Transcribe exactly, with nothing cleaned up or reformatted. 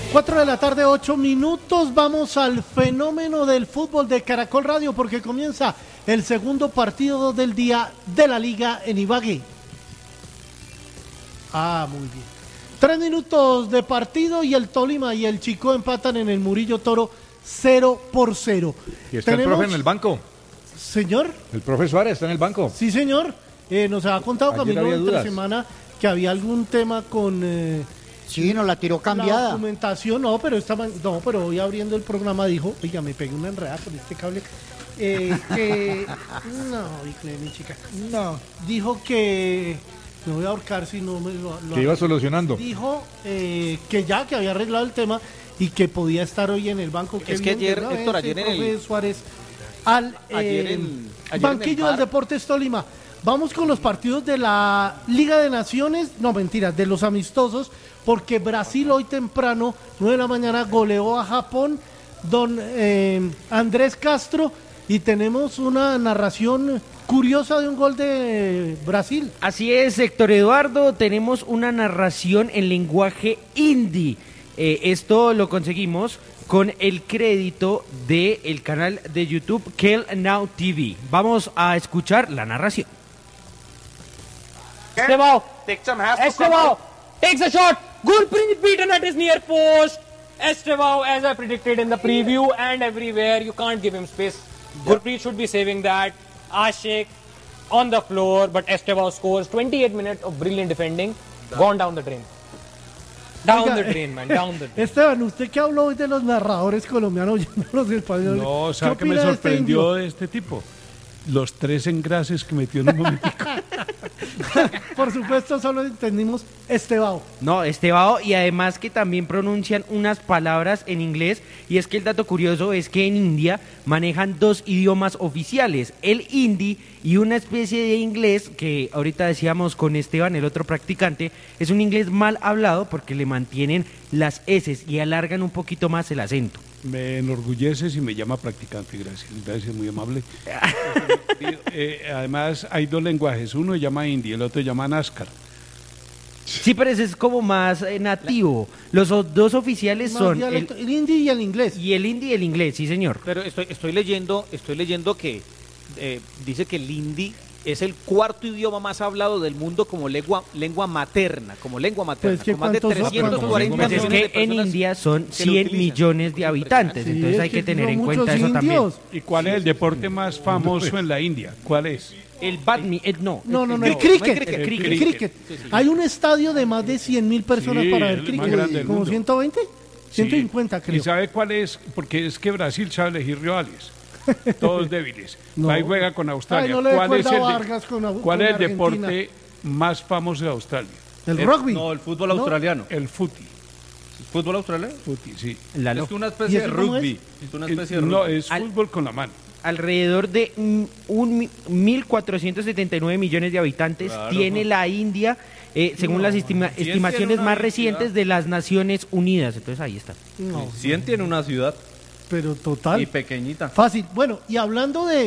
Cuatro de la tarde, ocho minutos. Vamos al fenómeno del fútbol de Caracol Radio porque comienza el segundo partido del día de la liga en Ibagué. Ah, muy bien. Tres minutos de partido y el Tolima y el Chicó empatan en el Murillo Toro cero por cero. ¿Y está ¿Tenemos... el profe en el banco? ¿Señor? ¿El profe Suárez está en el banco? Sí, señor. Eh, nos ha contado Camilo entre semana que había algún tema con... Eh, sí, nos la tiró cambiada. La documentación, no, pero estaba, no, pero hoy abriendo el programa dijo, oiga, me pegué una enredada con este cable. Eh, que... no, mi chica. No. Dijo que... me voy a ahorcar si no me lo... lo que iba solucionando. Dijo eh, que ya, que había arreglado el tema y que podía estar hoy en el banco. Es que ayer, Héctor, ayer en el... Suárez al ayer eh, en, ayer banquillo en del Deportes Tolima. Vamos con los partidos de la Liga de Naciones, no mentira, de los amistosos, porque Brasil hoy temprano, nueve de la mañana, goleó a Japón, don eh, Andrés Castro, y tenemos una narración curiosa de un gol de Brasil. Así es, Héctor Eduardo, tenemos una narración en lenguaje hindi. Eh, esto lo conseguimos con el crédito del canal de YouTube Kel Now T V. Vamos a escuchar la narración. Estevao Estevao takes a shot. Gurpreet beaten at his near post. Estevao, as I predicted in the preview and everywhere, you can't give him space. Yeah. Gurpreet should be saving that. Ashik on the floor, but Estevao scores. twenty-eight minutes of brilliant defending, gone down the drain. Down Oiga, the drain, man, down the drain. Esteban, usted que habló hoy de los narradores colombianos, yo no los españoles. No, ¿sabe qué me sorprendió de este, de este tipo? Los tres engrases que metió en un momentico. Por supuesto, solo entendimos Estevao. No, Estevao, y además que también pronuncian unas palabras en inglés, y es que el dato curioso es que en India manejan dos idiomas oficiales, el hindi y una especie de inglés que ahorita decíamos con Esteban, el otro practicante, es un inglés mal hablado porque le mantienen las eses y alargan un poquito más el acento. Me enorgulleces y me llama practicante, gracias, gracias, muy amable. eh, además hay dos lenguajes, uno se llama hindi, el otro se llama NASCAR. Sí, pero ese es como más eh, nativo. Los o, dos oficiales más son dialecto, el, el hindi y el inglés. Y el hindi y el inglés, sí señor. Pero estoy, estoy leyendo, estoy leyendo que eh, dice que el hindi es el cuarto idioma más hablado del mundo como lengua lengua materna, como lengua materna, pues con más de trescientos cuarenta pues millones es que de personas en India son cien millones de habitantes, sí, entonces hay que, que tener en cuenta eso indios. También. ¿Y cuál es el deporte más famoso en la India? ¿Cuál es? El badminton, no. No, no, no, el, el cricket. cricket. El cricket. El cricket. Sí, sí. Hay un estadio de más de cien mil personas sí, para ver cricket. ¿Como ciento veinte? ciento cincuenta, sí. Creo. ¿Y sabe cuál es? Porque es que Brasil sabe elegir rivales. Todos débiles. No. Ahí juega con Australia. Ay, no ¿Cuál es el, de, con, ¿cuál con es el deporte más famoso de Australia? El, el rugby. No, el fútbol australiano. No, el footy. ¿El fútbol australiano? Footy, sí. La es una especie de rugby. Es? Es una especie el, de rugby. No, es Al, fútbol con la mano. Alrededor de un mil cuatrocientos setenta y nueve millones de habitantes claro, tiene no. la India, eh, según no, las estima, estimaciones más recientes ciudad. de las Naciones Unidas. Entonces ahí está. No. cien tiene una ciudad. Pero total. Y pequeñita. Fácil. Bueno, y hablando de